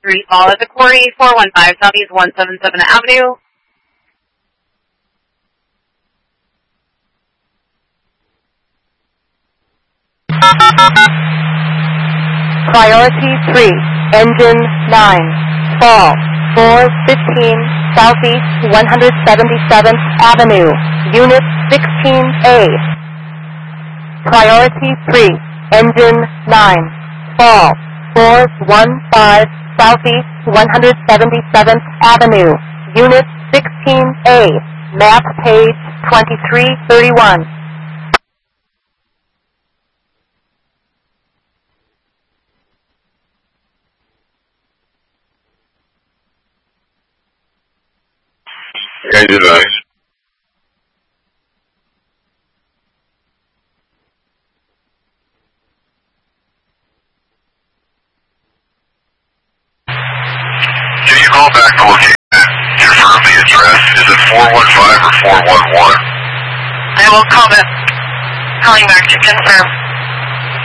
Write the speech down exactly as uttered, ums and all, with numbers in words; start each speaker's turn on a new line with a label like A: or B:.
A: Three call at the Quarry, four one five Southeast one seventy-seven Avenue.
B: Priority three, engine nine, fall, four fifteen Southeast one seventy-seventh Avenue, Unit sixteen A. Priority three, engine nine, fall, four fifteen Southeast one seventy-seventh Avenue, Unit sixteen A, map page twenty-three thirty-one.
C: Engine nine. Can you call back the location and confirm the address? Is it four one five or four one one?
A: I will call back, calling back to confirm.